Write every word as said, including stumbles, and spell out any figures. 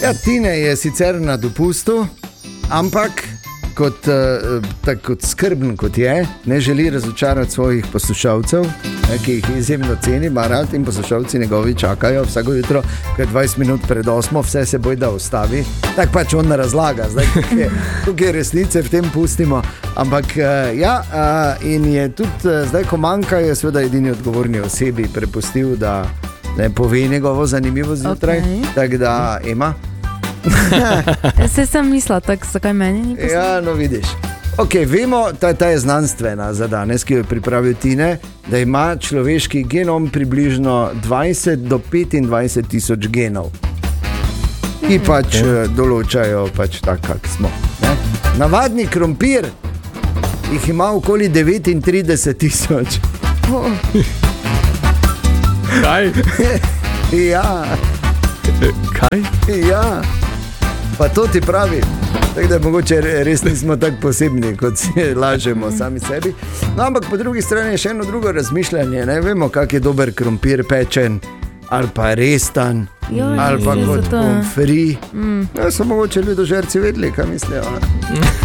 Ja, Tine je sicer na dopustu, ampak kot, uh, tak, kot skrben kot je, ne želi razočarati svojih poslušalcev, ne, ki jih izjemno ceni, Marat in poslušalci njegovi čakajo vsako jutro, ko je dvajset minut pred osmo, vse se boj da ustavi. Tako pač on razlaga, zdaj tukaj resnice v tem pustimo. Ampak uh, ja, uh, in je tudi uh, zdaj, ko manjka, je seveda edini odgovorni osebi prepustil, da ne pove njegovo zanimivo zjutraj, okay. Tako da ima. Se sem mislila, tako zakaj meni ni poslal? Ja, no vidiš. Ok, vemo, ta, ta je znanstvena za danes, ki jo je pripravil Tine, da ima človeški genom približno dvajset do petindvajset tisoč genov, ki pač okay. določajo pač tak, kak smo. Ne? Navadni krompir jih ima okoli devetintrideset tisoč. Oh. Kaj? Ja. Kaj? Ja. Pa to ti pravi. Tako da mogoče res nismo tako posebni, kot si lažemo sami sebi. No, ampak po drugi strani je še eno drugo razmišljanje. Ne vemo, kak je dober krompir pečen, ali pa restan, Joj, ali pa kot pomfri. Mm. Ja, so mogoče ljudožerci vedeli, kaj mislijo.